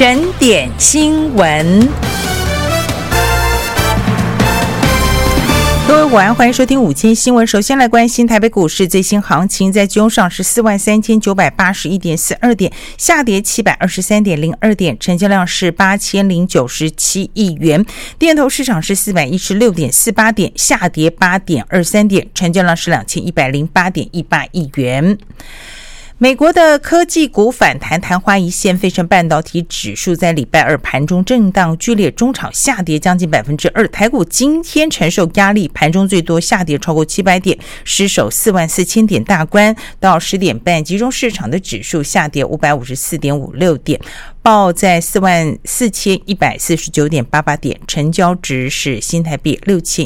整点新闻。各位午安，欢迎收听午间新闻。首先来关心台北股市最新行情，在集中上是43981.42点，下跌723.02点，成交量是8097亿元。电投市场是416.48点，下跌8.23点，成交量是2108.18亿元。美国的科技股反弹昙花一现，费城半导体指数在礼拜二盘中震荡剧烈，中场下跌将近 2%。 台股今天承受压力，盘中最多下跌超过700点，失守44000点大关。到10点半，集中市场的指数下跌 554.56 点，报在44149.88 点，成交值是新台币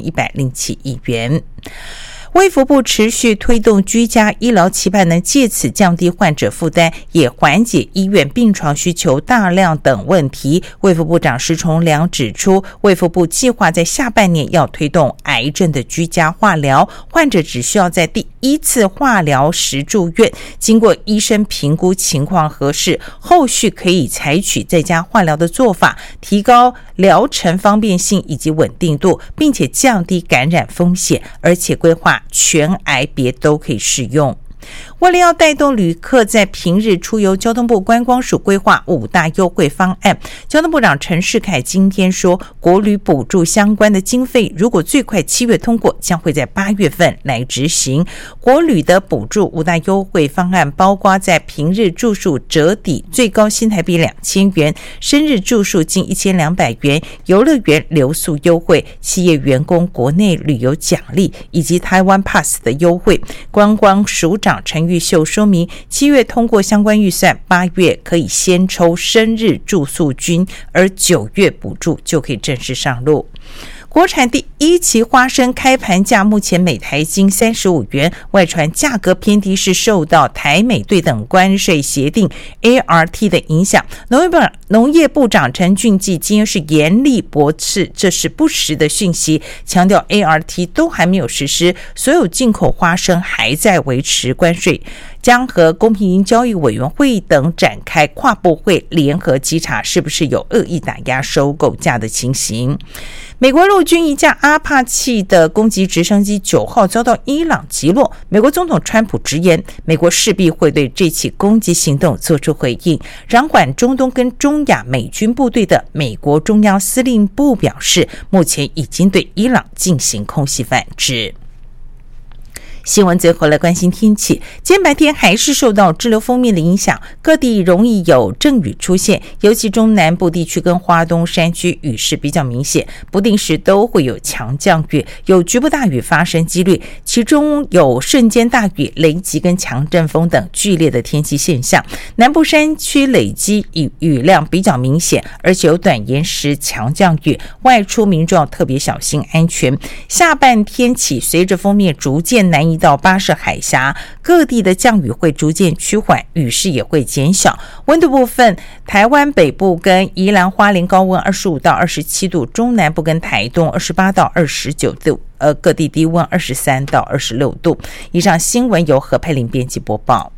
6107亿元。卫福部持续推动居家医疗，期盼能借此降低患者负担，也缓解医院病床需求大量等问题。卫福部长施崇良指出，卫福部计划在下半年要推动癌症的居家化疗，患者只需要在第一次化疗时住院，经过医生评估情况合适，后续可以采取在家化疗的做法，提高疗程方便性以及稳定度，并且降低感染风险，而且规划全癌别都可以适用。为了要带动旅客在平日出游，交通部观光署规划5大优惠方案。交通部长陈世凯今天说，国旅补助相关的经费如果最快7月通过，将会在8月份来执行。国旅的补助5大优惠方案包括在平日住宿折抵最高新台币2000元，生日住宿近1200元，游乐园留宿优惠，企业员工国内旅游奖励，以及台湾 Pass 的优惠。观光署长陈玉秀说明，7月通过相关预算，8月可以先抽生日住宿金，而9月补助就可以正式上路。国产第一期花生开盘价目前每台斤35元，外传价格偏低是受到台美对等关税协定 ART 的影响。农业部长陈俊基今天是严厉驳斥这是不实的讯息，强调 ART 都还没有实施，所有进口花生还在维持关税，将和公平交易委员会等展开跨部会联合稽查，是不是有恶意打压收购价的情形。美国陆军一架阿帕奇的攻击直升机9号遭到伊朗击落，美国总统川普直言，美国势必会对这起攻击行动做出回应。掌管中东跟中亚美军部队的美国中央司令部表示，目前已经对伊朗进行空袭反制。新闻最后来关心天气，今天白天还是受到滞留锋面的影响，各地容易有阵雨出现，尤其中南部地区跟花东山区雨势比较明显，不定时都会有强降雨，有局部大雨发生几率，其中有瞬间大雨、雷击跟强阵风等剧烈的天气现象。南部山区累积雨量比较明显，而且有短延时强降雨，外出民众要特别小心安全。下半天起，随着锋面逐渐南移到巴士海峡，各地的降雨会逐渐趋缓，雨势也会减小。温度部分，台湾北部跟宜兰花莲高温25到27度，中南部跟台东28到29度，各地低温23到26度。以上新闻由何佩玲编辑播报。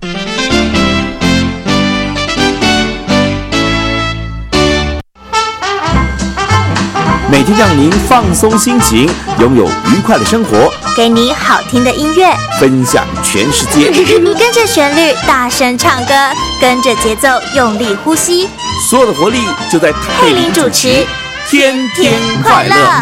每天让您放松心情，拥有愉快的生活， 给你好听的音乐， 分享全世界。 跟着旋律大声唱歌，跟着节奏用力呼吸， 所有的活力就在佩玲主持，天天快乐。